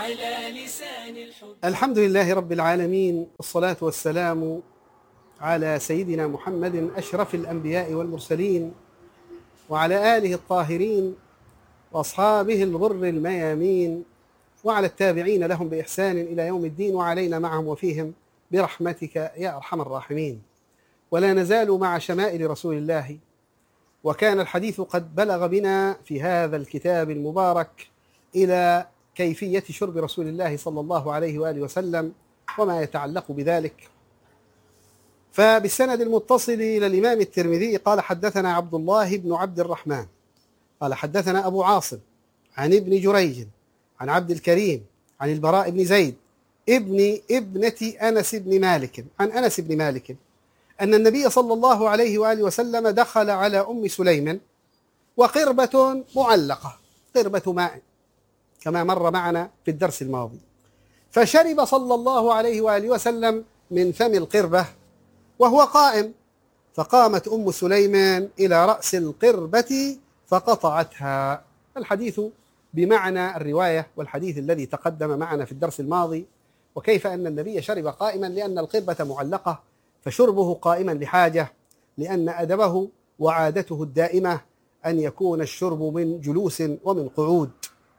على لسان الحب. الحمد لله رب العالمين، والصلاة والسلام على سيدنا محمد أشرف الأنبياء والمرسلين، وعلى آله الطاهرين وأصحابه الغر الميامين، وعلى التابعين لهم بإحسان إلى يوم الدين، وعلينا معهم وفيهم برحمتك يا أرحم الراحمين. ولا نزال مع شمائل رسول الله، وكان الحديث قد بلغ بنا في هذا الكتاب المبارك إلى كيفية شرب رسول الله صلى الله عليه وآله وسلم وما يتعلق بذلك. فبالسند المتصل إلى الإمام الترمذي قال: حدثنا عبد الله بن عبد الرحمن قال حدثنا أبو عاصم عن ابن جريج عن عبد الكريم عن البراء بن زيد ابن ابنة أنس بن مالك عن أنس بن مالك أن النبي صلى الله عليه وآله وسلم دخل على أم سليم وقربة معلقة، قربة ماء كما مر معنا في الدرس الماضي، فشرب صلى الله عليه وآله وسلم من فم القربة وهو قائم، فقامت أم سليم إلى رأس القربة فقطعتها. الحديث بمعنى الرواية والحديث الذي تقدم معنا في الدرس الماضي، وكيف أن النبي شرب قائما لأن القربة معلقة، فشربه قائما لحاجة، لأن أدبه وعادته الدائمة أن يكون الشرب من جلوس ومن قعود،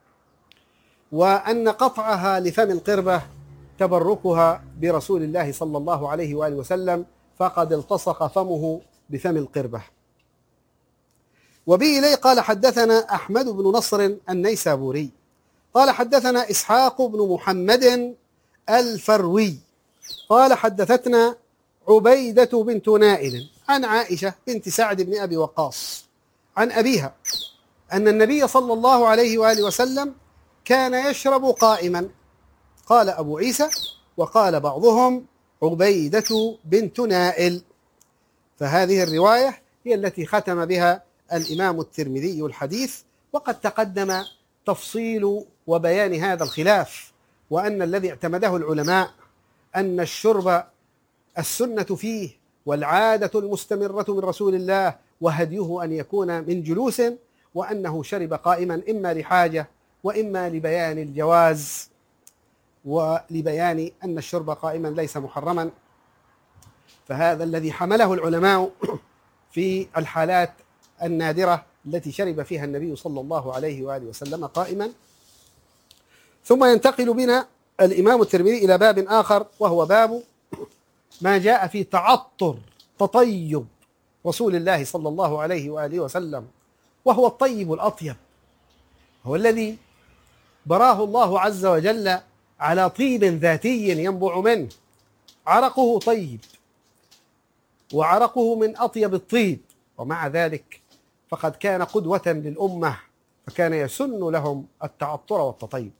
وأن قطعها لفم القربة تبركها برسول الله صلى الله عليه وآله وسلم، فقد التصق فمه بفم القربة. وبه إليه قال: حدثنا أحمد بن نصر النيسابوري قال حدثنا إسحاق بن محمد الفروي قال حدثتنا عبيدة بنت نائل عن عائشة بنت سعد بن أبي وقاص عن أبيها أن النبي صلى الله عليه وآله وسلم كان يشرب قائما. قال أبو عيسى: وقال بعضهم عبيدة بنت نائل. فهذه الرواية هي التي ختم بها الإمام الترمذي الحديث، وقد تقدم تفصيل وبيان هذا الخلاف، وأن الذي اعتمده العلماء أن الشرب السنة فيه والعادة المستمرة من رسول الله وهديه أن يكون من جلوس، وأنه شرب قائما إما لحاجة وإما لبيان الجواز ولبيان أن الشرب قائما ليس محرما. فهذا الذي حمله العلماء في الحالات النادرة التي شرب فيها النبي صلى الله عليه وآله وسلم قائما. ثم ينتقل بنا الإمام الترمذي إلى باب آخر، وهو باب ما جاء في تعطر تطيب رسول الله صلى الله عليه وآله وسلم، وهو الطيب الأطيب، هو الذي براه الله عز وجل على طيب ذاتي ينبع منه، عرقه طيب وعرقه من أطيب الطيب، ومع ذلك فقد كان قدوة للأمة، فكان يسن لهم التعطر والتطيب.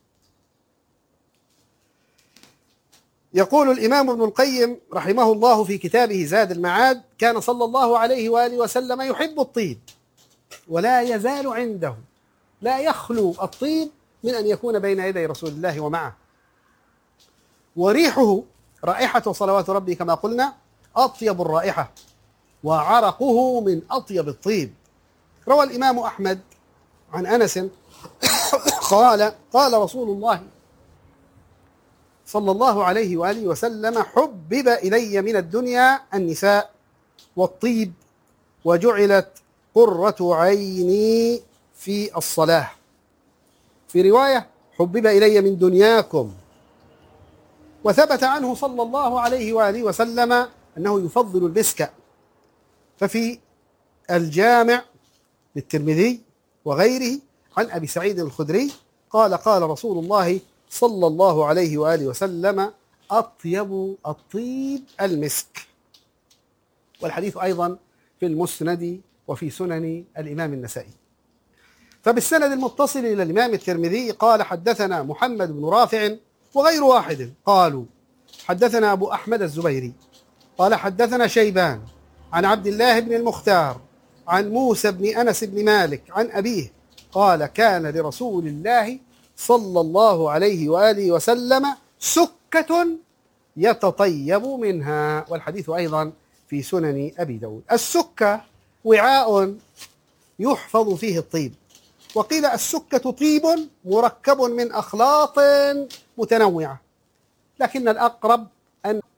يقول الإمام ابن القيم رحمه الله في كتابه زاد المعاد: كان صلى الله عليه وآله وسلم يحب الطيب، ولا يزال عنده، لا يخلو الطيب من أن يكون بين يدي رسول الله ومعه، وريحه رائحة صلوات ربي كما قلنا أطيب الرائحة، وعرقه من أطيب الطيب. روى الإمام أحمد عن أنس قال رسول الله صلى الله عليه وآله وسلم: حبب إلي من الدنيا النساء والطيب، وجعلت قرة عيني في الصلاة. في رواية: حبب إلي من دنياكم. وثبت عنه صلى الله عليه وآله وسلم أنه يفضل المسك. ففي الجامع للترمذي وغيره عن أبي سعيد الخدري قال: قال رسول الله صلى الله عليه وآله وسلم: أطيب الطيب المسك. والحديث أيضا في المسند وفي سنن الإمام النسائي. فبالسند المتصل إلى الإمام الترمذي قال: حدثنا محمد بن رافع وغير واحد قالوا حدثنا أبو أحمد الزبيري قال حدثنا شيبان عن عبد الله بن المختار عن موسى بن أنس بن مالك عن أبيه قال: كان لرسول الله صلى الله عليه وآله وسلم سكة يتطيب منها. والحديث أيضا في سنن أبي داود. السكة وعاء يحفظ فيه الطيب، وقيل السكة طيب مركب من أخلاط متنوعة، لكن الأقرب أن